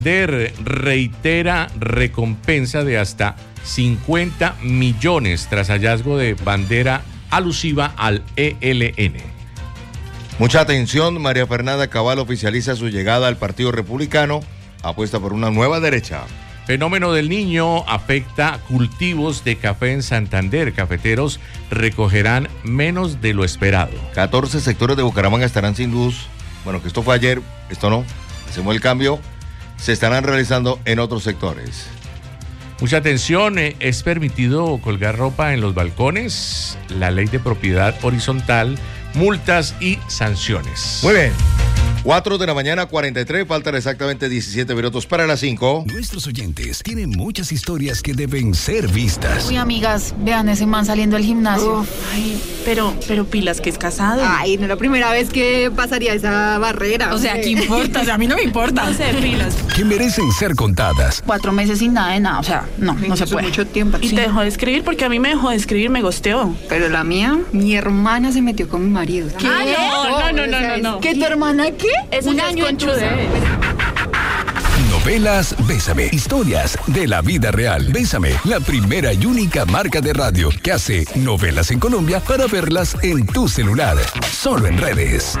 reitera recompensa de hasta 50 millones tras hallazgo de bandera alusiva al ELN. Mucha atención, María Fernanda Cabal oficializa su llegada al Partido Republicano, apuesta por una nueva derecha. Fenómeno del Niño afecta cultivos de café en Santander. Cafeteros recogerán menos de lo esperado. 14 sectores de Bucaramanga estarán sin luz. Bueno, que esto fue ayer, esto no. Hacemos el cambio. Se estarán realizando en otros sectores. Mucha atención, es permitido colgar ropa en los balcones. La ley de propiedad horizontal, multas y sanciones. Muy bien. 4 de la mañana, 43, faltan exactamente 17 minutos para las 5. Nuestros oyentes tienen muchas historias que deben ser vistas. Uy, amigas, vean ese man saliendo del gimnasio. Ay, pero pilas que es casado. Ay, no es la primera vez que pasaría esa barrera. O sea, ¿qué importa? O sea, a mí no me importa. No sé, pilas. Que merecen ser contadas. 4 meses sin nada de nada, o sea, no se puede. Mucho tiempo. Y sí. te dejó de escribir porque a mí me dejó de escribir, me gosteó. Pero la mía, mi hermana se metió con mi marido. ¿Qué? No. ¿Qué, tu hermana qué? Es un año conchudez. Novelas Bésame. Historias de la vida real. Bésame, la primera y única marca de radio que hace novelas en Colombia para verlas en tu celular. Solo en redes.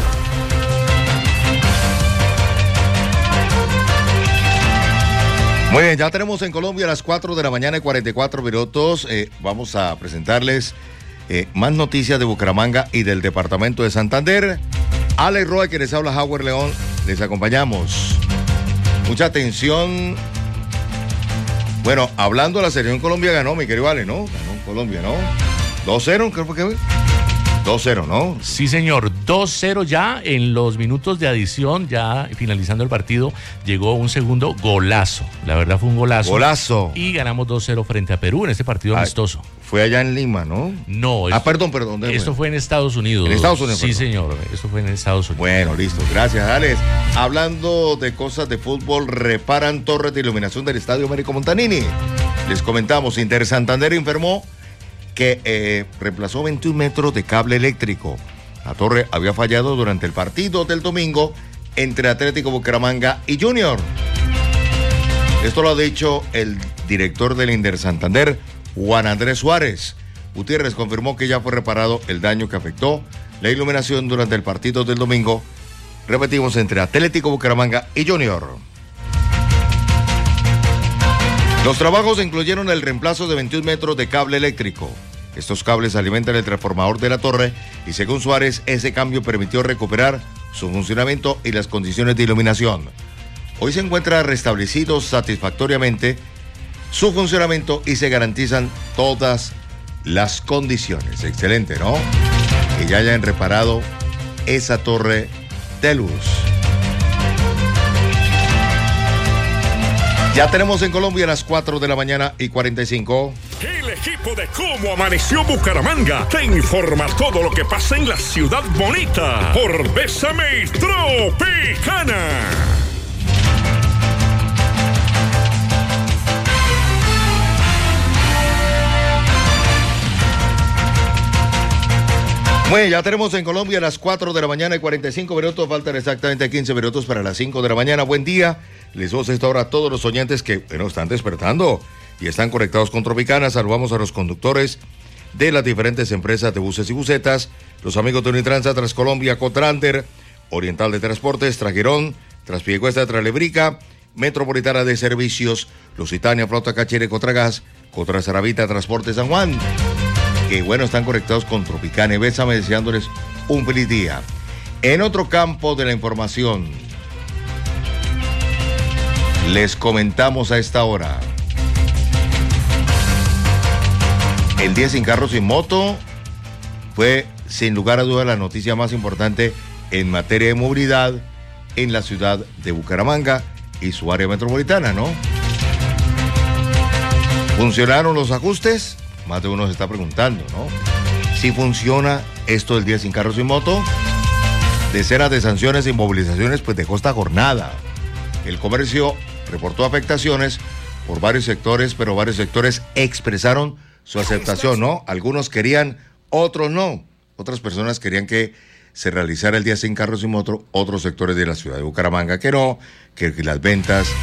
Muy bien, ya tenemos en Colombia a las 4 de la mañana y 44 minutos. Vamos a presentarles más noticias de Bucaramanga y del departamento de Santander. Alex Roa, que les habla, Howard León, les acompañamos. Mucha atención. Bueno, hablando de la selección Colombia ganó, mi querido Ale, ¿no? Ganó Colombia, ¿no? 2-0, creo que fue. 2-0, ¿no? Sí, señor, 2-0 ya en los minutos de adición, ya finalizando el partido, llegó un segundo golazo. La verdad fue un golazo. Golazo. Y ganamos 2-0 frente a Perú en este partido amistoso. Fue allá en Lima, ¿no? No. Perdón. Esto fue en Estados Unidos. En Estados Unidos. Sí, perdón. señor, esto fue en Estados Unidos. Bueno, listo. Gracias, Alex. Hablando de cosas de fútbol, reparan torres de iluminación del Estadio Américo Montanini. Les comentamos, Inter Santander informó que reemplazó 21 metros de cable eléctrico. La torre había fallado durante el partido del domingo entre Atlético Bucaramanga y Junior. Esto lo ha dicho el director del Inter Santander, Juan Andrés Suárez. Gutiérrez confirmó que ya fue reparado el daño que afectó la iluminación durante el partido del domingo. Repetimos, entre Atlético Bucaramanga y Junior. Los trabajos incluyeron el reemplazo de 21 metros de cable eléctrico. Estos cables alimentan el transformador de la torre y, según Suárez, ese cambio permitió recuperar su funcionamiento y las condiciones de iluminación. Hoy se encuentra restablecido satisfactoriamente su funcionamiento y se garantizan todas las condiciones. Excelente, ¿no? Que ya hayan reparado esa torre de luz. Ya tenemos en Colombia a las 4 de la mañana y 45. El equipo de Cómo Amaneció Bucaramanga te informa todo lo que pasa en la ciudad bonita por Bésame Tropicana. Bueno, ya tenemos en Colombia a las 4 de la mañana y 45 minutos. Faltan exactamente 15 minutos para las 5 de la mañana. Buen día. Les doy esta hora a todos los oyentes que están despertando y están conectados con Tropicana. Saludamos a los conductores de las diferentes empresas de buses y busetas, los amigos de Unitrans, Transcolombia, Cotrander, Oriental de Transportes, Trajerón, Transpiecuesta, Tralebrica, Metropolitana de Servicios, Lusitania, Flota Cachere, Cotragas, Cotrasaravita, Transporte San Juan. Que bueno, están conectados con Tropicana y Bésame, deseándoles un feliz día. En otro campo de la información, les comentamos a esta hora. El Día Sin Carro Sin Moto fue, sin lugar a dudas, la noticia más importante en materia de movilidad en la ciudad de Bucaramanga y su área metropolitana, ¿no? ¿Funcionaron los ajustes? Más de uno se está preguntando, ¿no? Si funciona esto del Día Sin Carro Sin Moto, decenas de sanciones e inmovilizaciones, pues dejó esta jornada. El comercio reportó afectaciones por varios sectores, pero varios sectores expresaron su aceptación, ¿no? Algunos querían, otros no. Otras personas querían que se realizara el Día Sin Carros y Moto, otros sectores de la ciudad de Bucaramanga que no, que las ventas